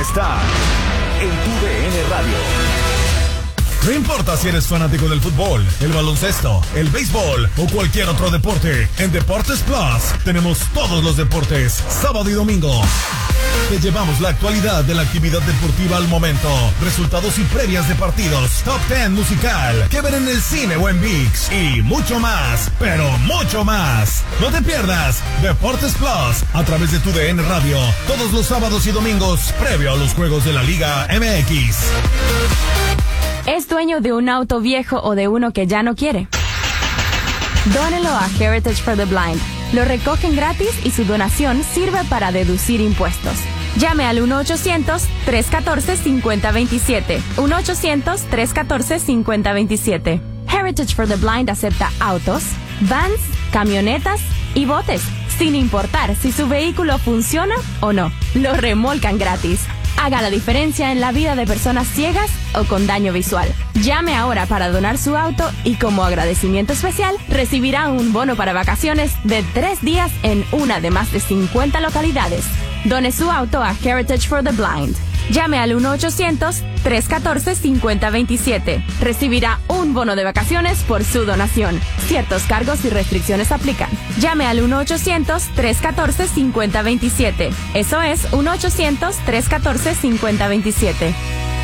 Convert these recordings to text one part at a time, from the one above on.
está en tu DN Radio. No importa si eres fanático del fútbol, el baloncesto, el béisbol o cualquier otro deporte, en Deportes Plus tenemos todos los deportes, sábado y domingo. Te llevamos la actualidad de la actividad deportiva al momento, resultados y previas de partidos, top 10 musical, que ver en el cine o en ViX y mucho más, pero mucho más. No te pierdas Deportes Plus a través de tu DN Radio, todos los sábados y domingos, previo a los juegos de la Liga MX. ¿Es dueño de un auto viejo o de uno que ya no quiere? Dónelo a Heritage for the Blind. Lo recogen gratis y su donación sirve para deducir impuestos. Llame al 1-800-314-5027. 1-800-314-5027. Heritage for the Blind acepta autos, vans, camionetas y botes, sin importar si su vehículo funciona o no. Lo remolcan gratis. Haga la diferencia en la vida de personas ciegas o con daño visual. Llame ahora para donar su auto y como agradecimiento especial recibirá un bono para vacaciones de 3 días en una de más de 50 localidades. Done su auto a Heritage for the Blind. Llame al 1-800-314-5027. Recibirá un bono de vacaciones por su donación. Ciertos cargos y restricciones aplican. Llame al 1-800-314-5027. Eso es 1-800-314-5027.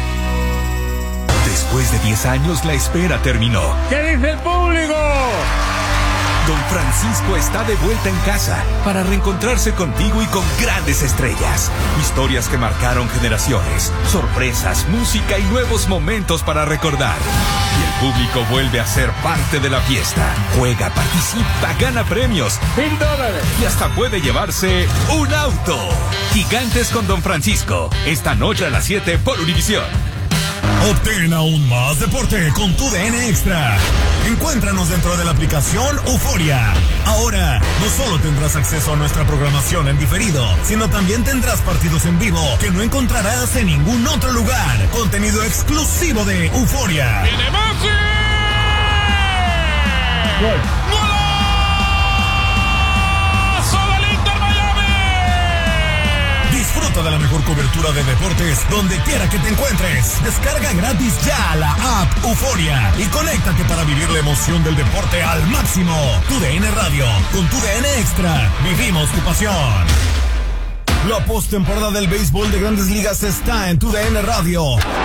Después de 10 años, la espera terminó. ¿Qué dice el público? Don Francisco está de vuelta en casa para reencontrarse contigo y con grandes estrellas. Historias que marcaron generaciones, sorpresas, música y nuevos momentos para recordar. Y el público vuelve a ser parte de la fiesta. Juega, participa, gana premios, $1000 y hasta puede llevarse un auto. Gigantes con Don Francisco, esta noche a las 7 por Univisión. Obtén aún más deporte con tu DN Extra. Encuéntranos dentro de la aplicación Euforia. Ahora, no solo tendrás acceso a nuestra programación en diferido, sino también tendrás partidos en vivo que no encontrarás en ningún otro lugar. Contenido exclusivo de Euforia. ¡Viene Messi! Disfruta de la mejor cobertura de deportes donde quiera que te encuentres. Descarga gratis ya la app Euforia y conéctate para vivir la emoción del deporte al máximo. Tu DN Radio, con tu DN Extra, vivimos tu pasión. La postemporada del béisbol de Grandes Ligas está en tu DN Radio.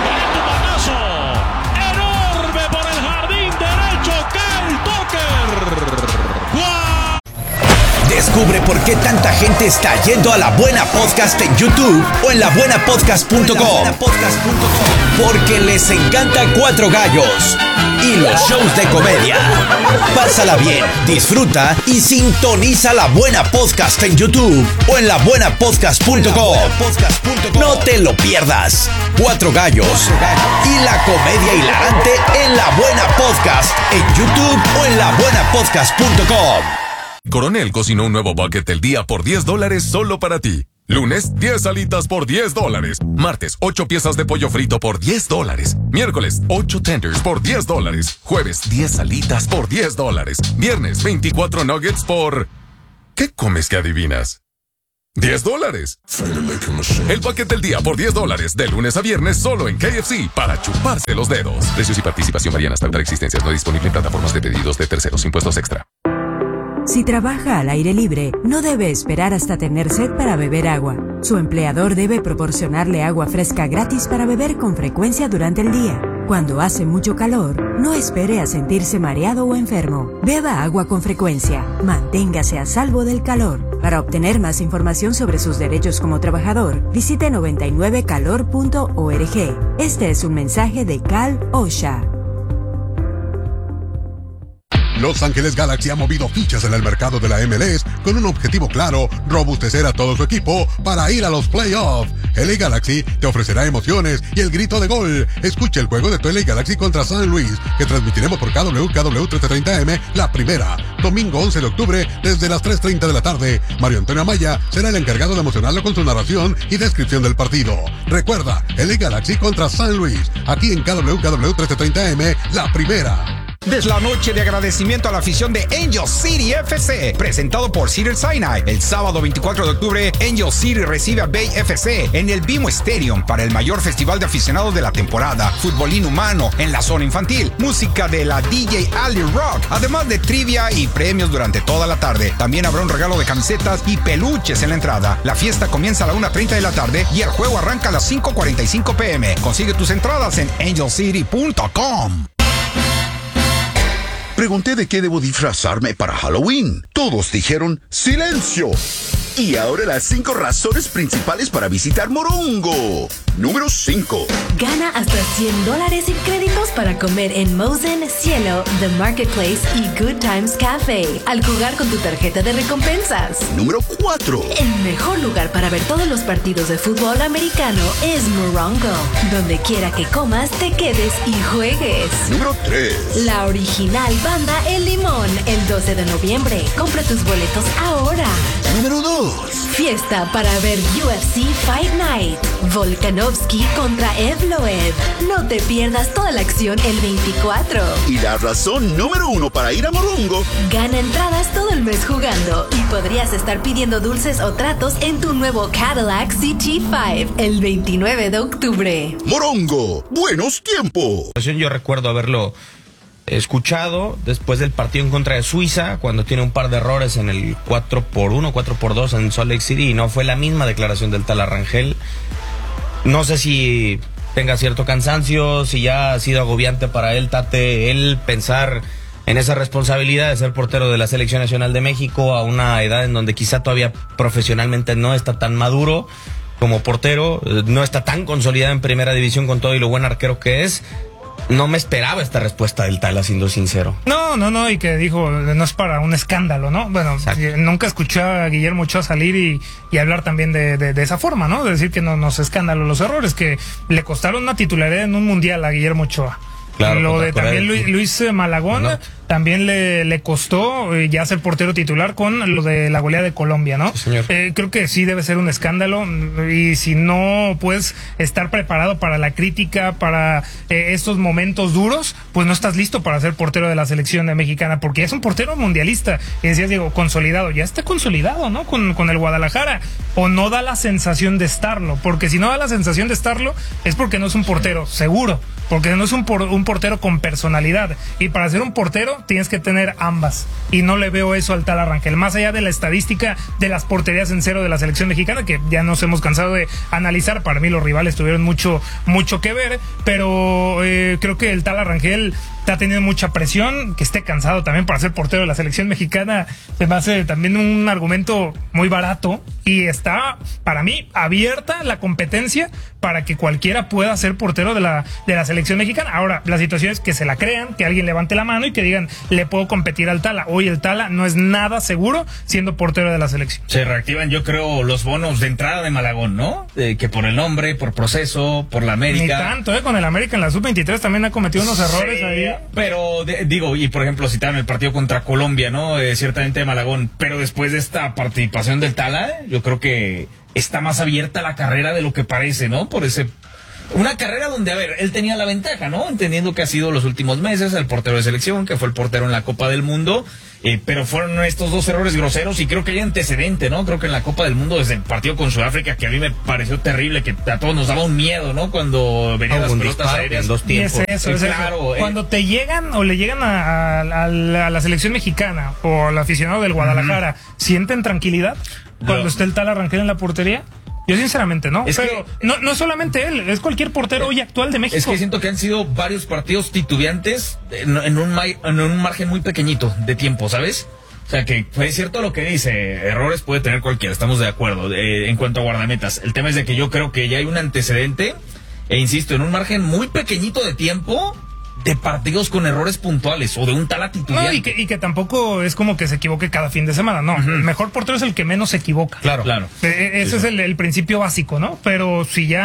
Enorme por el jardín derecho, Kyle Tucker. Descubre por qué tanta gente está yendo a La Buena Podcast en YouTube o en labuenapodcast.com. Porque les encanta Cuatro Gallos y los shows de comedia. Pásala bien, disfruta y sintoniza La Buena Podcast en YouTube o en labuenapodcast.com. No te lo pierdas. Cuatro Gallos y la comedia hilarante en La Buena Podcast en YouTube o en labuenapodcast.com. Coronel cocinó un nuevo bucket del día por $10 solo para ti. Lunes, 10 alitas por $10. Martes, 8 piezas de pollo frito por $10. Miércoles, 8 tenders por $10. Jueves, 10 alitas por $10. Viernes, 24 nuggets por... ¿Qué comes que adivinas? $10. El bucket del día por $10, de lunes a viernes solo en KFC, para chuparse los dedos. Precios y participación varían hasta agotar existencias. No disponible en plataformas de pedidos de terceros. Impuestos extra. Si trabaja al aire libre, no debe esperar hasta tener sed para beber agua. Su empleador debe proporcionarle agua fresca gratis para beber con frecuencia durante el día. Cuando hace mucho calor, no espere a sentirse mareado o enfermo. Beba agua con frecuencia. Manténgase a salvo del calor. Para obtener más información sobre sus derechos como trabajador, visite 99calor.org. Este es un mensaje de Cal OSHA. Los Ángeles Galaxy ha movido fichas en el mercado de la MLS con un objetivo claro: robustecer a todo su equipo para ir a los playoffs. LA Galaxy te ofrecerá emociones y el grito de gol. Escucha el juego de tu LA Galaxy contra San Luis, que transmitiremos por KW 1330M, la primera, domingo 11 de octubre desde las 3:30 de la tarde. Mario Antonio Amaya será el encargado de emocionarlo con su narración y descripción del partido. Recuerda, LA Galaxy contra San Luis, aquí en KW 1330M, la primera. Es la noche de agradecimiento a la afición de Angel City FC, presentado por Cedar Sinai. El sábado 24 de octubre, Angel City recibe a Bay FC en el BMO Stadium para el mayor festival de aficionados de la temporada. Fútbol inhumano en la zona infantil, música de la DJ Ali Rock, además de trivia y premios durante toda la tarde. También habrá un regalo de camisetas y peluches en la entrada. La fiesta comienza a la 1:30 de la tarde y el juego arranca a las 5:45 p.m. Consigue tus entradas en angelcity.com. Pregunté de qué debo disfrazarme para Halloween. Todos dijeron ¡silencio! Y ahora las 5 razones principales para visitar Morongo. Número 5. Gana hasta $100 en créditos para comer en Mosen, Cielo, The Marketplace y Good Times Cafe al jugar con tu tarjeta de recompensas. Número 4. El mejor lugar para ver todos los partidos de fútbol americano es Morongo. Donde quiera que comas, te quedes y juegues. Número 3. La original banda El Limón, el 12 de noviembre. Compra tus boletos ahora. Número 2. Fiesta para ver UFC Fight Night. Volkanovski contra Evloev. No te pierdas toda la acción el 24. Y la razón número 1 para ir a Morongo. Gana entradas todo el mes jugando y podrías estar pidiendo dulces o tratos en tu nuevo Cadillac CT5 el 29 de octubre. Morongo, buenos tiempos. Yo recuerdo haberlo escuchado después del partido en contra de Suiza, cuando tiene un par de errores en el 4x1, 4x2 en Salt Lake City, y no fue la misma declaración del Tala Rangel. No sé si tenga cierto cansancio, si ya ha sido agobiante para él, Tate, él pensar en esa responsabilidad de ser portero de la Selección Nacional de México a una edad en donde quizá todavía profesionalmente no está tan maduro como portero, no está tan consolidado en primera división con todo y lo buen arquero que es. No me esperaba esta respuesta del Tala, siendo sincero. No, y que dijo, no es para un escándalo, ¿no? Bueno, nunca escuché a Guillermo Ochoa salir y hablar también de esa forma, ¿no? De decir que no es escándalo los errores, que le costaron una titularidad en un mundial a Guillermo Ochoa. Claro, lo de también Luis Malagón, no. También le costó ya ser portero titular con lo de la goleada de Colombia, ¿no? Sí, señor. Creo que sí debe ser un escándalo, y si no puedes estar preparado para la crítica, para estos momentos duros, pues no estás listo para ser portero de la selección mexicana, porque es un portero mundialista. Y decías, Diego, consolidado, ya está consolidado, ¿no? Con el Guadalajara, o no da la sensación de estarlo, porque si no da la sensación de estarlo es porque no es un portero seguro, porque no es un portero con personalidad, y para ser un portero tienes que tener ambas, y no le veo eso al Tala Rangel, más allá de la estadística de las porterías en cero de la selección mexicana, que ya nos hemos cansado de analizar. Para mí los rivales tuvieron mucho que ver, pero creo que el Tala Rangel está teniendo mucha presión, que esté cansado también para ser portero de la selección mexicana, se me hace también un argumento muy barato, y está, para mí, abierta la competencia para que cualquiera pueda ser portero de la selección mexicana. Ahora, la situación es que se la crean, que alguien levante la mano y que digan, le puedo competir al Tala. Hoy el Tala no es nada seguro siendo portero de la selección. Se reactivan, yo creo, los bonos de entrada de Malagón, ¿no? Que por el nombre, por proceso, por la América. Ni tanto, con el América en la sub-23 también ha cometido unos errores ahí. Pero, digo, y por ejemplo, citaron el partido contra Colombia, ¿no? Ciertamente de Malagón, pero después de esta participación del Tala, yo creo que está más abierta la carrera de lo que parece, ¿no? Una carrera donde, a ver, él tenía la ventaja, ¿no? Entendiendo que ha sido los últimos meses el portero de selección, que fue el portero en la Copa del Mundo, pero fueron estos 2 errores groseros, y creo que hay antecedente, ¿no? Creo que en la Copa del Mundo, desde el partido con Sudáfrica, que a mí me pareció terrible, que a todos nos daba un miedo, ¿no? Cuando venían las pelotas aéreas. En 2 tiempos. Y es claro, cuando te llegan o le llegan a la selección mexicana o al aficionado del Guadalajara, ¿sienten tranquilidad cuando está el Tala Rangel en la portería? Yo sinceramente no, pero no es solamente él, es cualquier portero hoy actual de México. Es que siento que han sido varios partidos titubeantes en un margen muy pequeñito de tiempo, ¿sabes? O sea, que fue cierto lo que dice, errores puede tener cualquiera, estamos de acuerdo. En cuanto a guardametas, el tema es de que yo creo que ya hay un antecedente, e insisto, en un margen muy pequeñito de tiempo, de partidos con errores puntuales o de un Tala titular. No, y que tampoco es como que se equivoque cada fin de semana, no. El mejor portero es el que menos se equivoca. Claro. Ese es el principio básico, ¿no? Pero si ya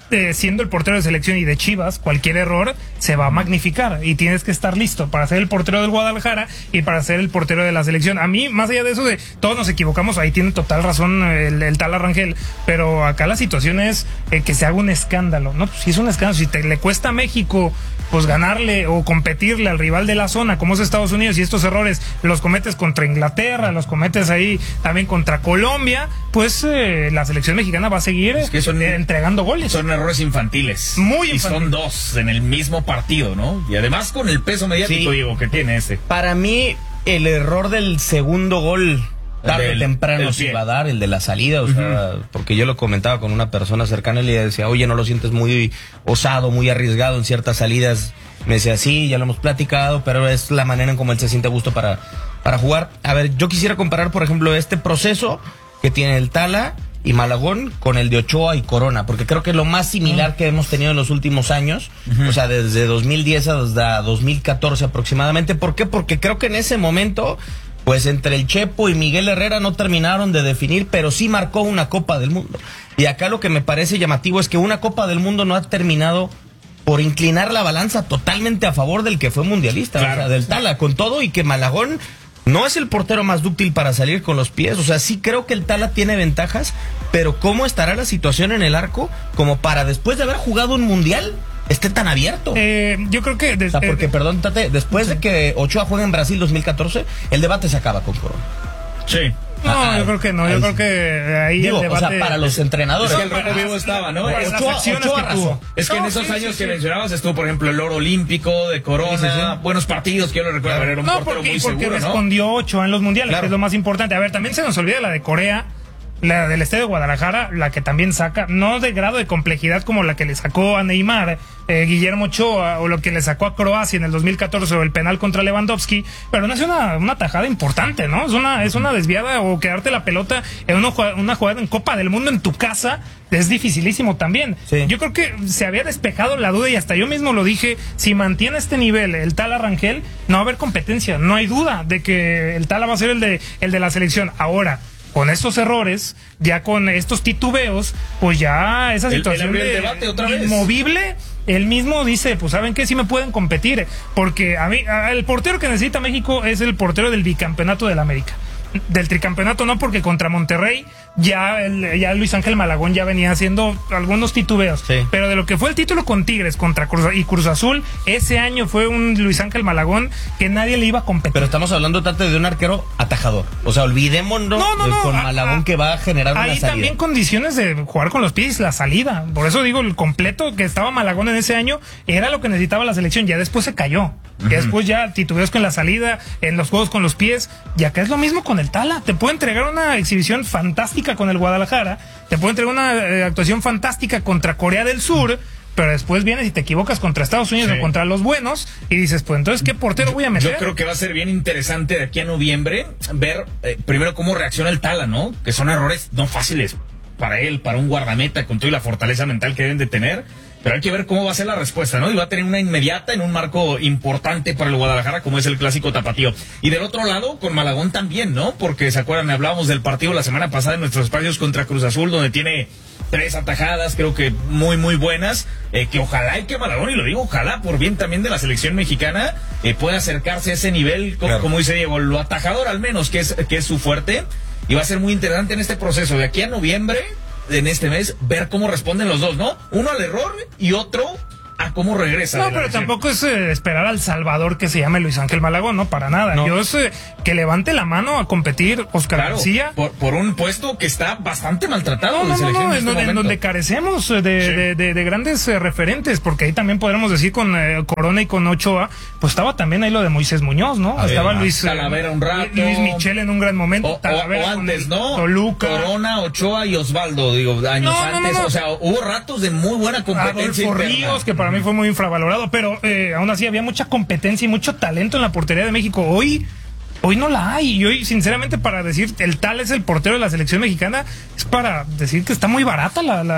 siendo el portero de selección y de Chivas, cualquier error se va a magnificar y tienes que estar listo para ser el portero del Guadalajara y para ser el portero de la selección. A mí, más allá de eso de todos nos equivocamos, ahí tiene total razón el Tala Rangel, pero acá la situación es que se haga un escándalo, ¿no? Pues si es un escándalo, si le cuesta a México pues ganarle o competirle al rival de la zona como es Estados Unidos, y estos errores los cometes contra Inglaterra, los cometes ahí también contra Colombia, pues la selección mexicana va a seguir entregando goles. Son errores infantiles. Muy infantiles. Y son dos en el mismo partido, ¿no? Y además con el peso mediático, Diego, que tiene este. Para mí, el error del segundo gol tarde o temprano se iba a dar, el de la salida, o sea, porque yo lo comentaba con una persona cercana y le decía, oye, ¿no lo sientes muy osado, muy arriesgado en ciertas salidas? Me decía, sí, ya lo hemos platicado, pero es la manera en cómo él se siente a gusto para jugar. A ver, yo quisiera comparar, por ejemplo, este proceso que tiene el Tala y Malagón con el de Ochoa y Corona, porque creo que es lo más similar que hemos tenido en los últimos años, o sea, desde 2010 hasta 2014 aproximadamente. ¿Por qué? Porque creo que en ese momento, pues entre el Chepo y Miguel Herrera no terminaron de definir, pero sí marcó una Copa del Mundo. Y acá lo que me parece llamativo es que una Copa del Mundo no ha terminado por inclinar la balanza totalmente a favor del que fue mundialista, claro, o sea, del Tala, con todo y que Malagón no es el portero más dúctil para salir con los pies. O sea, sí creo que el Tala tiene ventajas, pero ¿cómo estará la situación en el arco como para después de haber jugado un mundial esté tan abierto? Yo creo que... o sea, porque, perdón, Tate, después de que Ochoa juega en Brasil 2014, el debate se acaba con Corona. Sí. No, yo creo que no, yo creo que ahí digo, el debate... O sea, para los entrenadores. Es que el rojo vivo estaba, ¿no? Ochoa arrasó. Es que en esos años que mencionabas estuvo, por ejemplo, el oro olímpico de Corona, buenos partidos, que yo lo recuerdo, era un portero muy seguro, porque respondió Ochoa en los mundiales, que es lo más importante. A ver, también se nos olvida la de Corea, la del Estadio de Guadalajara, la que también saca, no de grado de complejidad como la que le sacó a Neymar, Guillermo Ochoa, o lo que le sacó a Croacia en el 2014 o el penal contra Lewandowski, pero no es una tajada importante, ¿no? Es una desviada, o quedarte la pelota en una jugada en Copa del Mundo en tu casa es dificilísimo también. Sí. Yo creo que se había despejado la duda y hasta yo mismo lo dije, si mantiene este nivel el Tala Rangel, no va a haber competencia, no hay duda de que el Tala va a ser el de la selección. Ahora, con estos errores, ya con estos titubeos, pues ya esa situación de debate otra vez. Inmovible, él mismo dice, pues ¿saben qué? Sí me pueden competir, porque a mí, el portero que necesita México es el portero del bicampeonato del América. Del tricampeonato no, porque contra Monterrey ya Luis Ángel Malagón ya venía haciendo algunos titubeos, sí, pero de lo que fue el título con Tigres contra Cruz Azul, ese año fue un Luis Ángel Malagón que nadie le iba a competir. Pero estamos hablando, Tate, de un arquero atajador, o sea, olvidémonos con Malagón que va a generar una salida. Hay también condiciones de jugar con los pies, la salida, por eso digo, el completo que estaba Malagón en ese año era lo que necesitaba la selección, ya después se cayó. Que después ya titubeos con la salida, en los juegos con los pies, y acá es lo mismo con el Tala. Te puede entregar una exhibición fantástica con el Guadalajara, te puede entregar una actuación fantástica contra Corea del Sur, pero después vienes y te equivocas contra Estados Unidos o contra los buenos y dices, pues entonces, ¿qué portero voy a meter? Yo creo que va a ser bien interesante de aquí a noviembre ver primero cómo reacciona el Tala, ¿no? Que son errores no fáciles para él, para un guardameta, con toda la fortaleza mental que deben de tener. Pero hay que ver cómo va a ser la respuesta, ¿no? Y va a tener una inmediata en un marco importante para el Guadalajara, como es el clásico tapatío. Y del otro lado, con Malagón también, ¿no? Porque, ¿se acuerdan? Hablábamos del partido la semana pasada en nuestros espacios contra Cruz Azul, donde tiene 3 atajadas, creo que muy, muy buenas. Que ojalá y que Malagón, y lo digo, ojalá, por bien también de la selección mexicana, pueda acercarse a ese nivel, como dice Diego, lo atajador al menos, que es su fuerte. Y va a ser muy interesante en este proceso. De aquí a noviembre, en este mes, ver cómo responden los dos, ¿no? Uno al error y otro a cómo regresa. No, pero tampoco es esperar al Salvador que se llame Luis Ángel Malagón, no, para nada. No. Yo es que levante la mano a competir Oscar García. Por un puesto que está bastante maltratado. No, en donde carecemos de grandes referentes, porque ahí también podremos decir con Corona y con Ochoa, pues estaba también ahí lo de Moisés Muñoz, ¿no? Estaba Luis Talavera un rato. Luis Michel en un gran momento. O antes, ¿no? Toluca. Corona, Ochoa y Osvaldo, digo, años antes. O sea, hubo ratos de muy buena competencia. Adolfo Ríos, que para mí fue muy infravalorado, pero aún así había mucha competencia y mucho talento en la portería de México. Hoy no la hay, y hoy sinceramente, para decir el Tal es el portero de la selección mexicana, es para decir que está muy barata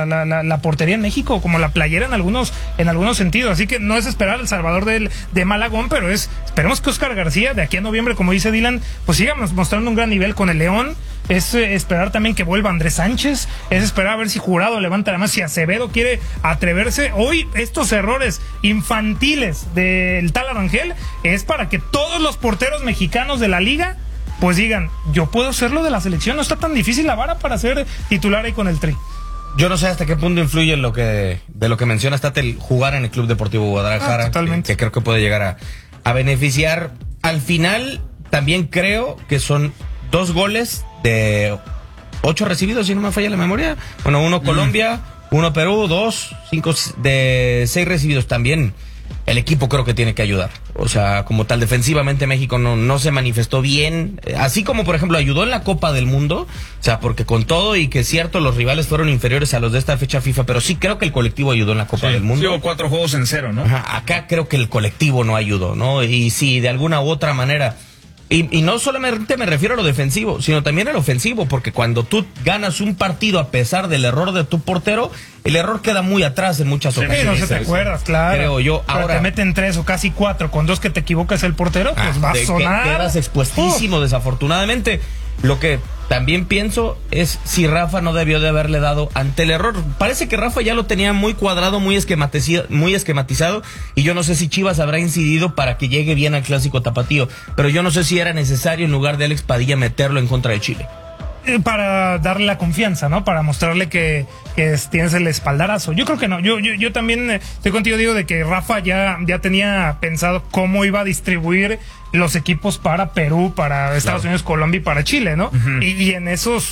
la portería en México, como la playera en algunos sentidos. Así que no es esperar al Salvador de Malagón, pero esperemos que Oscar García de aquí a noviembre, como dice Dylan, pues siga mostrando un gran nivel con el León. es esperar también que vuelva Andrés Sánchez, es esperar a ver si Jurado levanta la mano, si Acevedo quiere atreverse. Hoy estos errores infantiles del Tala Rangel es para que todos los porteros mexicanos de la liga pues digan, yo puedo ser lo de la selección, no está tan difícil la vara para ser titular ahí con el Tri. Yo no sé hasta qué punto influye en de lo que menciona Tatel, jugar en el Club Deportivo Guadalajara, que creo que puede llegar a beneficiar. Al final, también creo que son 2 goles de 8 recibidos, si no me falla la memoria. Bueno, 1 Colombia, 1 Perú, 5 de 6 recibidos también. El equipo creo que tiene que ayudar. O sea, como tal, defensivamente México no se manifestó bien. Así como, por ejemplo, ayudó en la Copa del Mundo. O sea, porque con todo y que es cierto, los rivales fueron inferiores a los de esta fecha FIFA, pero sí creo que el colectivo ayudó en la Copa del Mundo. Sí, 4 juegos en 0, ¿no? Ajá, acá creo que el colectivo no ayudó, ¿no? Y sí, de alguna u otra manera... Y no solamente me refiero a lo defensivo, sino también al ofensivo, porque cuando tú ganas un partido a pesar del error de tu portero, el error queda muy atrás en muchas ocasiones. Sí, no se te acuerdas, claro. Creo yo. Ahora te meten 3 o casi 4, con 2 que te equivocas el portero, pues va a sonar. Quedas expuestísimo, desafortunadamente. Lo que también pienso es si Rafa no debió de haberle dado ante el error. Parece que Rafa ya lo tenía muy cuadrado, muy esquematizado, y yo no sé si Chivas habrá incidido para que llegue bien al clásico tapatío, pero yo no sé si era necesario en lugar de Alex Padilla meterlo en contra de Chile. Para darle la confianza, ¿no? Para mostrarle que tienes el espaldarazo. Yo creo que no. Yo también estoy contigo, digo, de que Rafa ya tenía pensado cómo iba a distribuir los equipos para Perú, para Estados Unidos, Colombia y para Chile, ¿no? Uh-huh. Y en esos,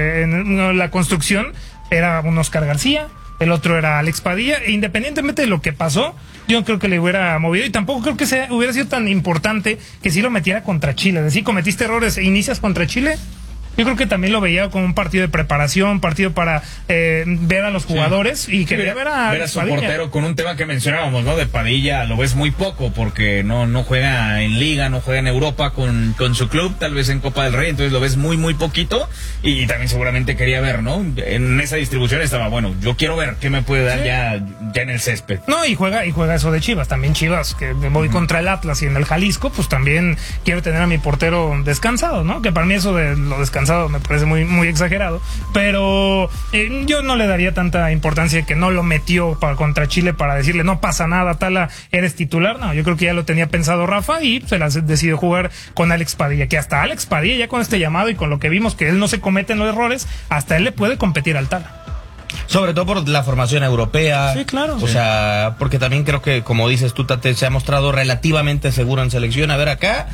en la construcción era un Oscar García, el otro era Alex Padilla, e independientemente de lo que pasó, yo creo que le hubiera movido, y tampoco creo que hubiera sido tan importante que si lo metiera contra Chile. Es decir, cometiste errores e inicias contra Chile. Yo creo que también lo veía como un partido de preparación, partido para ver a los jugadores y quería ver a su portero, con un tema que mencionábamos, ¿no? De Padilla lo ves muy poco porque no juega en Liga, no juega en Europa con su club, tal vez en Copa del Rey, entonces lo ves muy poquito, y también seguramente quería ver, ¿no? En esa distribución estaba, bueno, yo quiero ver qué me puede dar ya en el césped. No, y juega eso de Chivas, también Chivas, que voy contra el Atlas y en el Jalisco, pues también quiero tener a mi portero descansado, ¿no? Que para mí eso de lo descansado me parece muy exagerado, pero yo no le daría tanta importancia que no lo metió contra Chile para decirle no pasa nada, Tala, eres titular. No, yo creo que ya lo tenía pensado Rafa y se la decidió jugar con Alex Padilla, que hasta Alex Padilla ya con este llamado y con lo que vimos que él no se comete en los errores, hasta él le puede competir al Tala. Sobre todo por la formación europea. Sí, claro. O sea, porque también creo que, como dices tú, Tate, se ha mostrado relativamente seguro en selección. A ver, acá,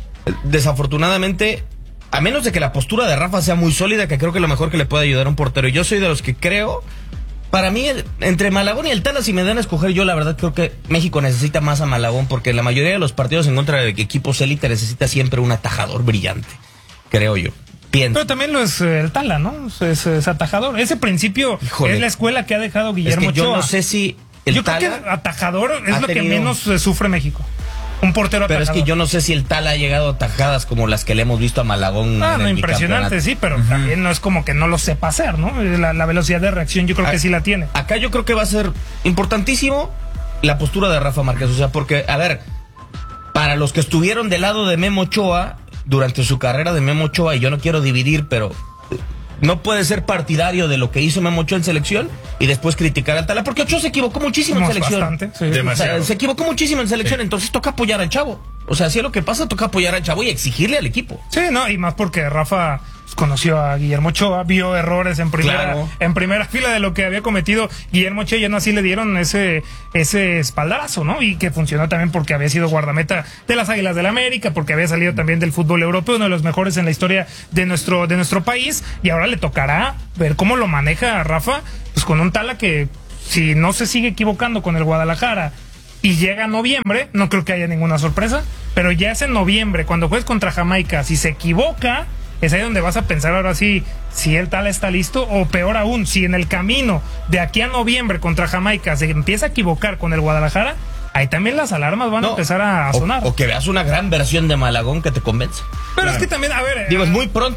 desafortunadamente, a menos de que la postura de Rafa sea muy sólida, que creo que lo mejor que le puede ayudar a un portero. Yo soy de los que creo, para mí, entre Malagón y el Tala, si me dan a escoger, yo la verdad creo que México necesita más a Malagón, porque la mayoría de los partidos en contra de equipos élite necesita siempre un atajador brillante, creo yo. Pienso. Pero también lo es el Tala, ¿no? Es atajador. Ese principio es la escuela que ha dejado Guillermo Ochoa. Yo no sé si yo creo que atajador es lo que menos sufre México. Un portero pero atajador. Es que yo no sé si el Tala ha llegado a atajadas como las que le hemos visto a Malagón. No, impresionante, sí, pero también no es como que no lo sepa hacer, ¿no? La velocidad de reacción yo creo que sí la tiene. Acá yo creo que va a ser importantísimo la postura de Rafa Márquez, o sea, porque, a ver, para los que estuvieron del lado de Memo Ochoa, durante su carrera de Memo Ochoa, y yo no quiero dividir, pero no puede ser partidario de lo que hizo Memo Ochoa en selección y después criticar al Tala, porque Ochoa se equivocó muchísimo en selección. Bastante, sí. Demasiado. O sea, se equivocó muchísimo en selección, entonces toca apoyar al chavo. O sea, si es lo que pasa, toca apoyar al chavo y exigirle al equipo. Sí, no, y más porque Rafa conoció a Guillermo Ochoa, vio errores en primera fila de lo que había cometido Guillermo Ochoa, y no así le dieron ese espaldarazo, ¿no? Y que funcionó también porque había sido guardameta de las Águilas del América, porque había salido también del fútbol europeo, uno de los mejores en la historia de nuestro país, y ahora le tocará ver cómo lo maneja a Rafa, pues con un Tala que, si no se sigue equivocando con el Guadalajara y llega a noviembre, no creo que haya ninguna sorpresa, pero ya es en noviembre, cuando juegues contra Jamaica, si se equivoca, es ahí donde vas a pensar ahora sí, si el Tala está listo, o peor aún, si en el camino de aquí a noviembre contra Jamaica se empieza a equivocar con el Guadalajara, ahí también las alarmas van a empezar a sonar. O que veas una gran versión de Malagón que te convence. Pero es que también, a ver... Digo, es muy pronto.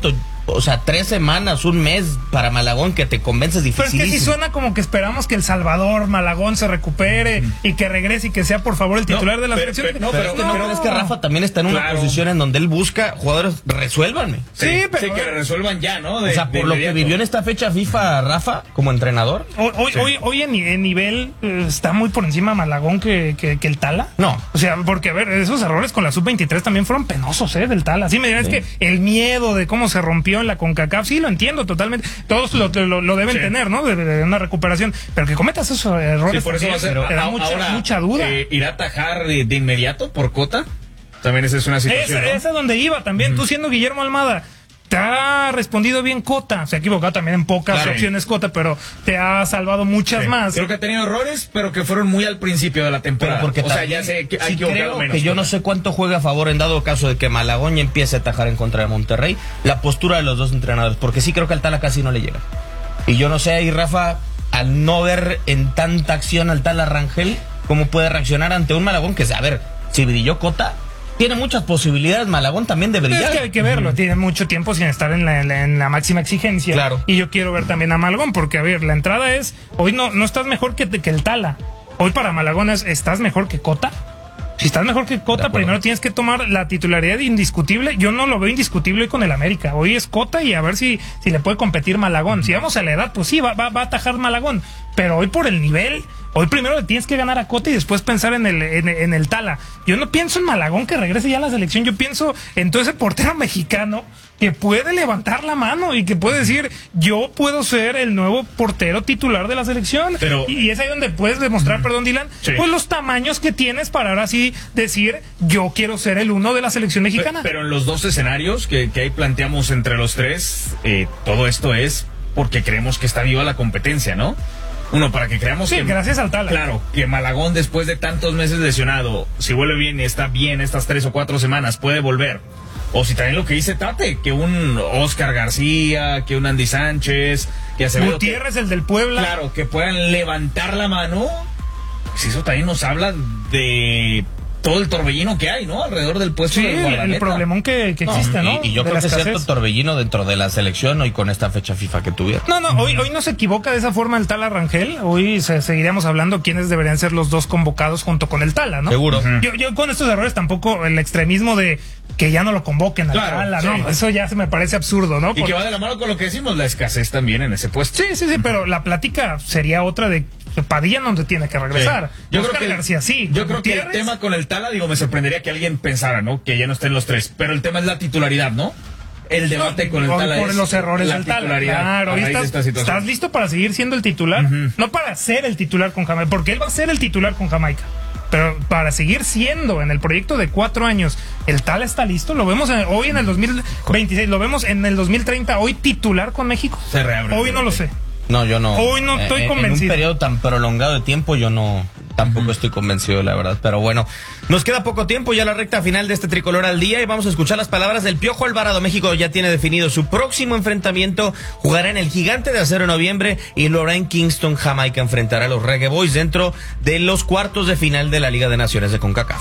o sea, 3 semanas, un mes para Malagón que te convences difícil. Pero es que sí suena como que esperamos que el Salvador Malagón se recupere y que regrese y que sea por favor el titular de la selección. Pero es que Rafa también está en una posición en donde él busca jugadores, resuélvanme. Sí, pero que resuelvan ya, ¿no? O sea, por lo que vivió en esta fecha FIFA, Rafa, como entrenador. Hoy en nivel está muy por encima Malagón que el Tala. No. O sea, porque a ver, esos errores con la sub-23 también fueron penosos, del Tala. Sí, me dirán, es que el miedo de cómo se rompió en la CONCACAF, sí, lo entiendo totalmente. Todos lo deben tener, ¿no? De una recuperación. Pero que cometas esos errores, por eso te da mucha duda. ¿Irá a atajar de inmediato por Cota? También esa es una situación, ¿no? Esa es donde iba también. Tú siendo Guillermo Almada, te ha respondido bien Cota. Se ha equivocado también en pocas opciones Cota, pero te ha salvado muchas más. Creo que ha tenido errores, pero que fueron muy al principio de la temporada. Porque o sea, ya sé que hay equivocado menos. Que yo no sé cuánto juega a favor en dado caso de que Malagón ya empiece a atajar en contra de Monterrey, la postura de los dos entrenadores, porque sí creo que al Tala casi no le llega. Y yo no sé ahí, Rafa, al no ver en tanta acción al Tala Rangel, cómo puede reaccionar ante un Malagón que, a ver, si brilló Cota, tiene muchas posibilidades, Malagón también de brillar. Es que hay que verlo, tiene mucho tiempo sin estar en la máxima exigencia. Claro. Y yo quiero ver también a Malagón, porque a ver, la entrada es, hoy no estás mejor que el Tala. Hoy para Malagón ¿estás mejor que Cota? Si estás mejor que Cota, primero tienes que tomar la titularidad indiscutible. Yo no lo veo indiscutible hoy con el América. Hoy es Cota y a ver si le puede competir Malagón. Si vamos a la edad, pues sí, va a atajar Malagón. Pero hoy por el nivel, hoy primero le tienes que ganar a Cota y después pensar en el Tala. Yo no pienso en Malagón que regrese ya a la selección. Yo pienso en todo ese portero mexicano que puede levantar la mano y que puede decir, yo puedo ser el nuevo portero titular de la selección. Y es ahí donde puedes demostrar, perdón, Dylan, pues los tamaños que tienes para ahora sí decir, yo quiero ser el uno de la selección mexicana. Pero en los dos escenarios que ahí planteamos entre los tres, todo esto es porque creemos que está viva la competencia, ¿no? Uno, para que creamos que... gracias al Tala. Claro, que Malagón después de tantos meses lesionado, si vuelve bien y está bien estas 3 o 4 semanas, puede volver. O si también lo que dice Tate, que un Oscar García, que un Andy Sánchez, que Acevedo, Gutiérrez, el del Puebla. Claro, que puedan levantar la mano. Pues eso también nos habla de todo el torbellino que hay, ¿no? Alrededor del puesto del guardameta. El problemón que existe, ¿no? Y yo creo que es cierto torbellino dentro de la selección hoy con esta fecha FIFA que tuvieron. Hoy no se equivoca de esa forma el Tala Rangel. Hoy seguiríamos hablando quiénes deberían ser los dos convocados junto con el Tala, ¿no? Seguro. Yo con estos errores tampoco el extremismo de que ya no lo convoquen al Tala, ¿no? Eso ya se me parece absurdo, ¿no? Y que va de la mano con lo que decimos, la escasez también en ese puesto. Sí, pero la plática sería otra de Padilla donde tiene que regresar. Yo creo que el tema con el Tala, me sorprendería que alguien pensara, ¿no? Que ya no estén los tres. Pero el tema es la titularidad, ¿no? El debate con el Tala por los errores del Tala. Claro, estás listo para seguir siendo el titular, no para ser el titular con Jamaica, porque él va a ser el titular con Jamaica. Pero para seguir siendo en el proyecto de 4 años, el Tala está listo. Lo vemos hoy en el 2026, lo vemos en el 2030, hoy titular con México. Se reabre. Hoy no lo sé. No, yo no. Hoy no estoy convencido. En un periodo tan prolongado de tiempo, yo no. Tampoco estoy convencido, la verdad. Pero bueno, nos queda poco tiempo ya la recta final de este Tricolor al Día y vamos a escuchar las palabras del Piojo Alvarado. México ya tiene definido su próximo enfrentamiento. Jugará en el Gigante de Acero en noviembre y lo hará en Kingston, Jamaica. Enfrentará a los Reggae Boys dentro de los cuartos de final de la Liga de Naciones de CONCACAF.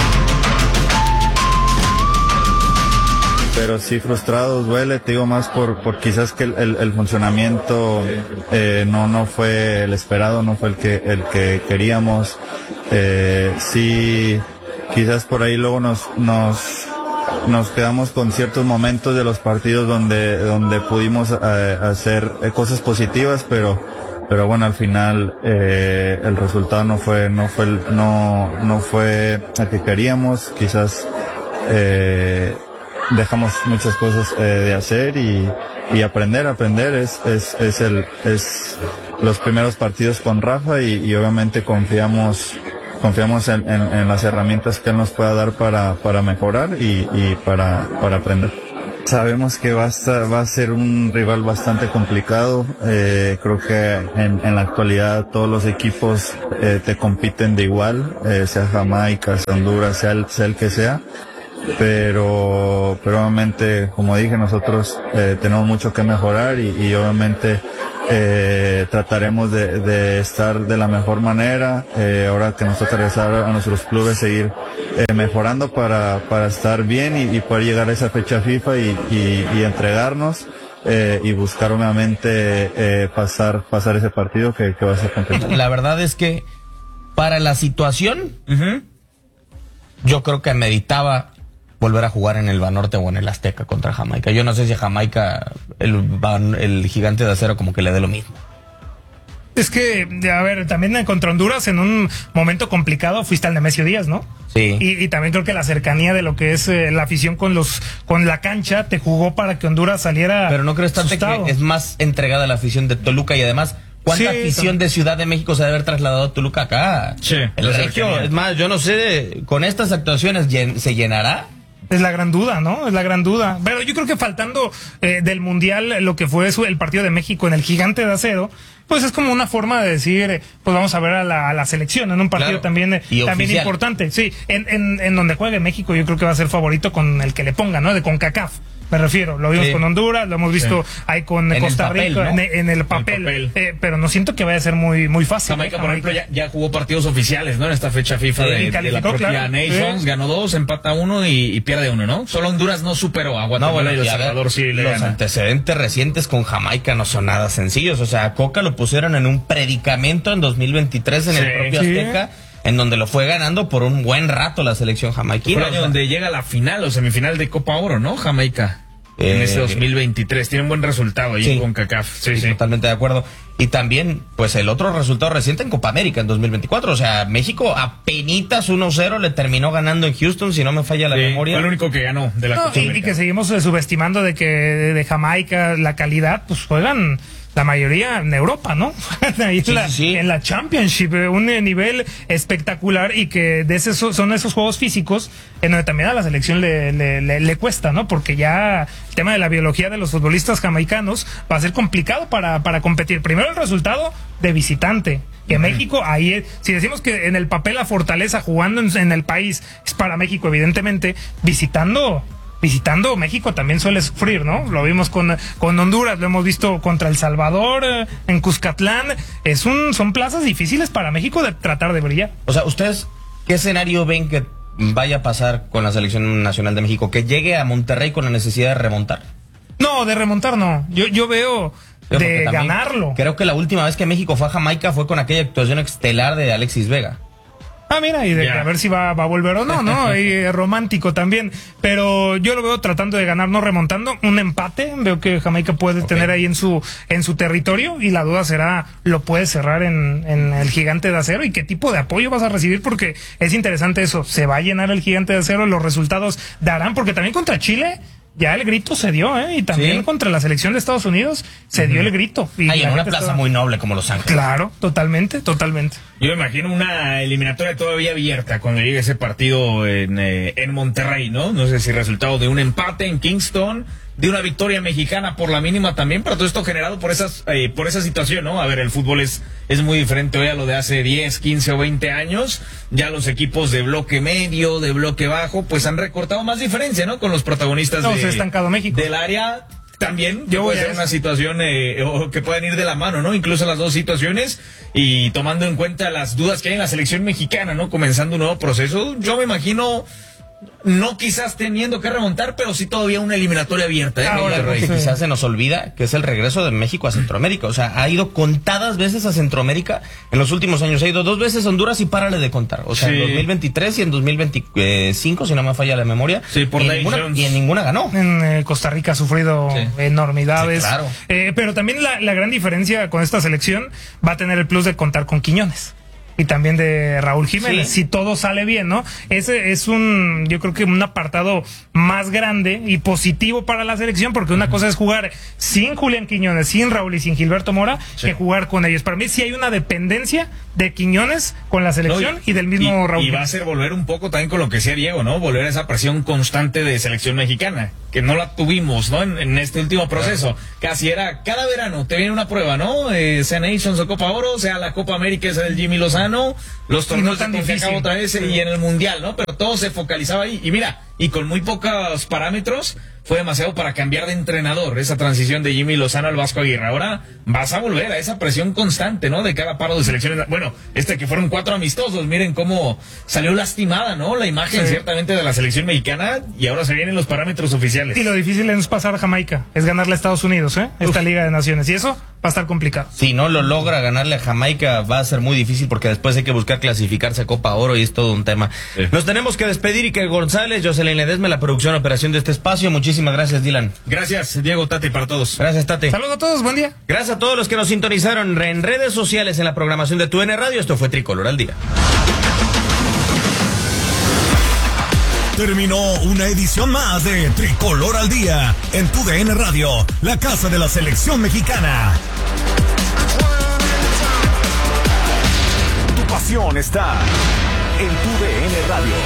Pero sí frustrados, duele, te digo más por quizás que el funcionamiento no fue el esperado, no fue el que queríamos. Sí, quizás por ahí luego nos quedamos con ciertos momentos de los partidos donde pudimos hacer cosas positivas, pero bueno, al final el resultado no fue el que queríamos. Quizás dejamos muchas cosas de hacer y aprender es los primeros partidos con Rafa y obviamente confiamos en las herramientas que él nos pueda dar para mejorar y para aprender. Sabemos que va a ser un rival bastante complicado. Creo que en la actualidad todos los equipos te compiten de igual, sea Jamaica, sea Honduras, sea el que sea. Pero obviamente, como dije, nosotros tenemos mucho que mejorar y obviamente trataremos de estar de la mejor manera, ahora que nos toca regresar a nuestros clubes, seguir mejorando para estar bien y poder llegar a esa fecha FIFA y entregarnos. Y buscar nuevamente pasar ese partido que va a ser complicado. La verdad es que para la situación, yo creo que meditaba volver a jugar en el Banorte o en el Azteca contra Jamaica. Yo no sé si a Jamaica el Gigante de Acero como que le dé lo mismo. Es que, a ver, también contra Honduras en un momento complicado fuiste al Nemesio Díaz, ¿no? Sí. Y también creo que la cercanía de lo que es la afición con la cancha te jugó para que Honduras saliera. Pero no crees tanto que es más entregada la afición de Toluca y además, ¿cuánta afición de Ciudad de México se debe haber trasladado a Toluca acá? Sí. El Regio, es más, yo no sé, con estas actuaciones ¿se llenará? Es la gran duda, ¿no? Es la gran duda. Pero yo creo que faltando del Mundial lo que fue el partido de México en el Gigante de Acero, pues es como una forma de decir, pues vamos a ver a la selección en un partido también importante. Sí, en donde juegue México yo creo que va a ser favorito con el que le ponga, ¿no? De CONCACAF. Me refiero, lo vimos con Honduras, lo hemos visto ahí con Costa Rica, ¿no? en el papel. Pero no siento que vaya a ser muy fácil. Jamaica, por ejemplo, ya jugó partidos oficiales, ¿no? En esta fecha FIFA de la propia Nations, ganó 2, empata 1 y pierde 1, ¿no? Solo Honduras no superó a Guatemala y El Salvador sí le Los antecedentes recientes con Jamaica no son nada sencillos. O sea, a Coca lo pusieron en un predicamento en 2023 en el propio Azteca, en donde lo fue ganando por un buen rato la selección jamaiquina. Un año donde llega a la final o semifinal de Copa Oro, ¿no? Jamaica. En ese 2023. Tiene un buen resultado ahí con CONCACAF. Sí, totalmente de acuerdo. Y también, pues el otro resultado reciente en Copa América en 2024. O sea, México apenitas 1-0 le terminó ganando en Houston, si no me falla la memoria. Fue el único que ganó de la Copa América. Y que seguimos subestimando de que de Jamaica la calidad, pues juegan la mayoría en Europa, ¿no? Ahí en la Championship, un nivel espectacular y que son esos juegos físicos en donde también a la selección le cuesta, ¿no? Porque ya el tema de la biología de los futbolistas jamaicanos va a ser complicado para competir. Primero el resultado de visitante. Que México, ahí, si decimos que en el papel la fortaleza jugando en el país es para México, evidentemente, visitando México también suele sufrir, ¿no? Lo vimos con Honduras, lo hemos visto contra El Salvador, en Cuscatlán. Son plazas difíciles para México de tratar de brillar. O sea, ¿ustedes qué escenario ven que vaya a pasar con la selección nacional de México? ¿Que llegue a Monterrey con la necesidad de remontar? No, de remontar no. Yo veo de ganarlo. Creo que la última vez que México fue a Jamaica fue con aquella actuación estelar de Alexis Vega. Mira, y a ver si va a volver o no, ¿no? Y romántico también. Pero yo lo veo tratando de ganar, no remontando. Un empate, veo que Jamaica puede tener ahí en su territorio. Y la duda será, ¿lo puede cerrar en el Gigante de Acero? ¿Y qué tipo de apoyo vas a recibir? Porque es interesante eso. ¿Se va a llenar el Gigante de Acero? ¿Los resultados darán? Porque también contra Chile ya el grito se dio, y también contra la selección de Estados Unidos se dio el grito. Y en una plaza muy noble como Los Ángeles. Claro, totalmente. Yo me imagino una eliminatoria todavía abierta cuando llegue ese partido en Monterrey, ¿no? No sé si resultado de un empate en Kingston, de una victoria mexicana por la mínima también, pero todo esto generado por esa situación, ¿no? A ver, el fútbol es muy diferente hoy a lo de hace 10, 15 o 20 años. Ya los equipos de bloque medio, de bloque bajo, pues han recortado más diferencia, ¿no? Con los protagonistas se ha estancado México. Del área. También puede ser una situación o que pueden ir de la mano, ¿no? Incluso las dos situaciones, y tomando en cuenta las dudas que hay en la selección mexicana, ¿no? Comenzando un nuevo proceso, yo me imagino, no quizás teniendo que remontar, pero sí todavía una eliminatoria abierta. Ahora, que quizás se nos olvida que es el regreso de México a Centroamérica. O sea, ha ido contadas veces a Centroamérica en los últimos años. Ha ido 2 veces a Honduras y párale de contar. O sea, en 2023 y en 2025, si no me falla la memoria. Sí, por y en ninguna ganó. En Costa Rica ha sufrido enormidades. Sí, claro. Pero también la gran diferencia con esta selección va a tener el plus de contar con Quiñones. Y también de Raúl Jiménez, si todo sale bien, ¿no? Ese es yo creo que un apartado más grande y positivo para la selección, porque una cosa es jugar sin Julián Quiñones, sin Raúl y sin Gilberto Mora, que jugar con ellos. Para mí sí hay una dependencia de Quiñones con la selección y del mismo Raúl. Y va a ser volver un poco también con lo que decía Diego, ¿no? Volver a esa presión constante de selección mexicana, que no la tuvimos, ¿no? En este último proceso. Casi era cada verano, te viene una prueba, ¿no? Sea Nations o Copa Oro, sea la Copa América, esa del Jimmy Lozano, los torneos de CONCACAF otra vez y en el Mundial, ¿no? Pero todo se focalizaba ahí. Y mira, y con muy pocos parámetros, fue demasiado para cambiar de entrenador, esa transición de Jimmy Lozano al Vasco Aguirre. Ahora vas a volver a esa presión constante, ¿no? De cada paro de selecciones. Bueno, que fueron 4 amistosos, miren cómo salió lastimada, ¿no? La imagen ciertamente de la selección mexicana, y ahora se vienen los parámetros oficiales. Y lo difícil es pasar a Jamaica, es ganarle a Estados Unidos, esta Liga de Naciones, y eso va a estar complicado. Si no lo logra ganarle a Jamaica, va a ser muy difícil, porque después hay que buscar clasificarse a Copa Oro y es todo un tema. Nos tenemos que despedir. Iker González, Jocelyn Ledesma, la producción, operación de este espacio. Muchísimas gracias, Dylan. Gracias, Diego, Tate, para todos. Gracias, Tate. Saludos a todos, buen día. Gracias a todos los que nos sintonizaron en redes sociales, en la programación de TUDN Radio. Esto fue Tricolor al Día. Terminó una edición más de Tricolor al Día en TUDN Radio, la casa de la selección mexicana. Tu pasión está en TUDN Radio.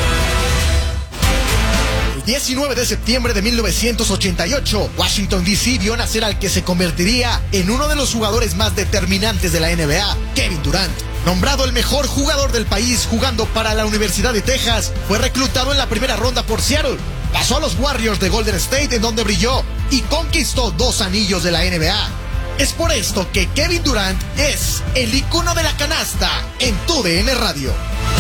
El 19 de septiembre de 1988, Washington D.C. vio nacer al que se convertiría en uno de los jugadores más determinantes de la NBA, Kevin Durant. Nombrado el mejor jugador del país jugando para la Universidad de Texas, fue reclutado en la primera ronda por Seattle. Pasó a los Warriors de Golden State, en donde brilló y conquistó 2 anillos de la NBA. Es por esto que Kevin Durant es el icono de la canasta en TUDN Radio.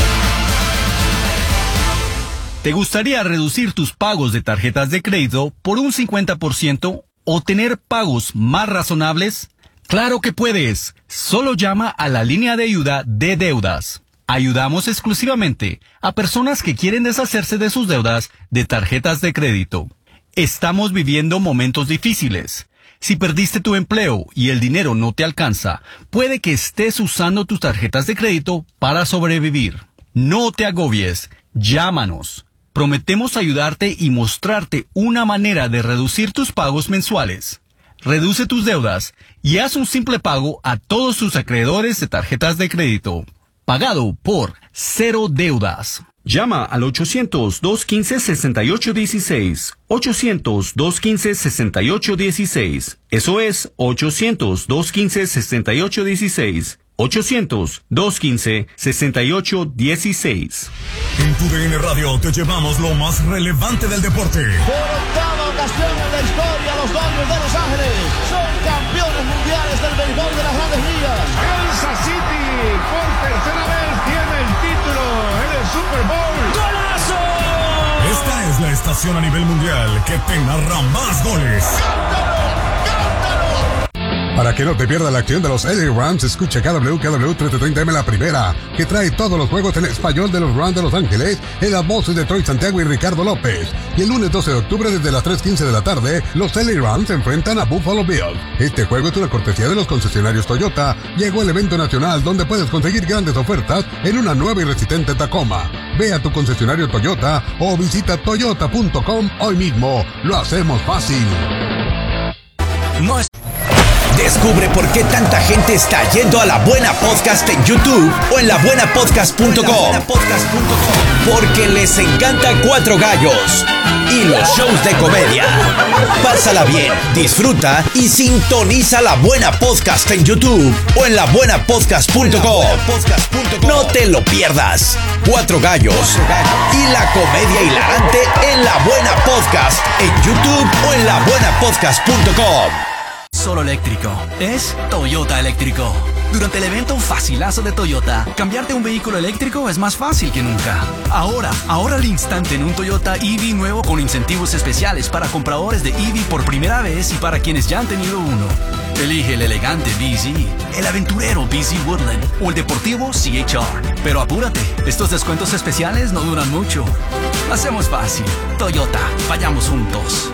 ¿Te gustaría reducir tus pagos de tarjetas de crédito por un 50% o tener pagos más razonables? ¡Claro que puedes! Solo llama a la línea de ayuda de deudas. Ayudamos exclusivamente a personas que quieren deshacerse de sus deudas de tarjetas de crédito. Estamos viviendo momentos difíciles. Si perdiste tu empleo y el dinero no te alcanza, puede que estés usando tus tarjetas de crédito para sobrevivir. No te agobies. Llámanos. Prometemos ayudarte y mostrarte una manera de reducir tus pagos mensuales. Reduce tus deudas y haz un simple pago a todos tus acreedores de tarjetas de crédito. Pagado por Cero Deudas. Llama al 800-215-6816. 800-215-6816. Eso es 800-215-6816. 800-215-6816. En TUDN Radio te llevamos lo más relevante del deporte. Por octava ocasión en la historia, los Dodgers de Los Ángeles son campeones mundiales del béisbol de las Grandes Ligas. Kansas City por tercera vez tiene el título en el Super Bowl. ¡Golazo! Esta es la estación a nivel mundial que te narra más goles. Para que no te pierdas la acción de los LA Rams, escucha KW 1330M La Primera, que trae todos los juegos en español de los Rams de Los Ángeles, en las voces de Troy Santiago y Ricardo López. Y el lunes 12 de octubre, desde las 3:15 de la tarde, los LA Rams se enfrentan a Buffalo Bills. Este juego es una cortesía de los concesionarios Toyota. Llegó el evento nacional donde puedes conseguir grandes ofertas en una nueva y resistente Tacoma. Ve a tu concesionario Toyota o visita toyota.com hoy mismo. Lo hacemos fácil. Descubre por qué tanta gente está yendo a La Buena Podcast en YouTube o en labuenapodcast.com. Porque les encanta Cuatro Gallos y los shows de comedia. Pásala bien, disfruta y sintoniza La Buena Podcast en YouTube o en labuenapodcast.com. No te lo pierdas. Cuatro Gallos y la comedia hilarante en La Buena Podcast en YouTube o en labuenapodcast.com. Solo eléctrico. Es Toyota Eléctrico. Durante el evento Facilazo de Toyota, cambiarte un vehículo eléctrico es más fácil que nunca. Ahora al instante en un Toyota EV nuevo con incentivos especiales para compradores de EV por primera vez y para quienes ya han tenido uno. Elige el elegante BZ, el aventurero BZ Woodland o el deportivo CHR. Pero apúrate, estos descuentos especiales no duran mucho. Hacemos fácil. Toyota, vayamos juntos.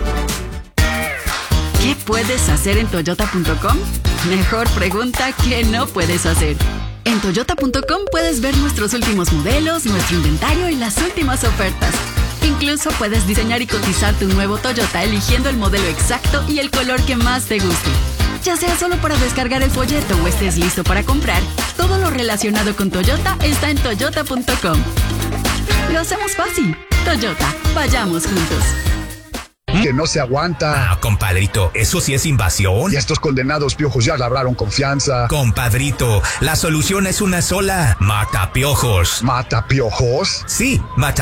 ¿Qué puedes hacer en Toyota.com? Mejor pregunta que no puedes hacer. En Toyota.com puedes ver nuestros últimos modelos, nuestro inventario y las últimas ofertas. Incluso puedes diseñar y cotizar tu nuevo Toyota eligiendo el modelo exacto y el color que más te guste. Ya sea solo para descargar el folleto o estés listo para comprar, todo lo relacionado con Toyota está en Toyota.com. Lo hacemos fácil. Toyota, vayamos juntos. Que no se aguanta. Compadrito, eso sí es invasión. Y estos condenados piojos ya labraron confianza. Compadrito, la solución es una sola. Mata piojos. ¿Mata piojos? Sí, mata